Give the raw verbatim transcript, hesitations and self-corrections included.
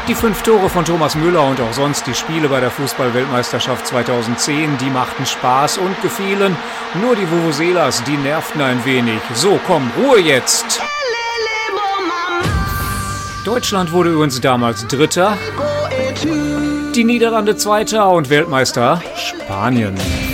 Die fünf Tore von Thomas Müller und auch sonst die Spiele bei der Fußball-Weltmeisterschaft zweitausendzehn, die machten Spaß und gefielen. Nur die Vuvuzelas, die nervten ein wenig. So, komm, Ruhe jetzt! Deutschland wurde übrigens damals Dritter, die Niederlande Zweiter und Weltmeister Spanien.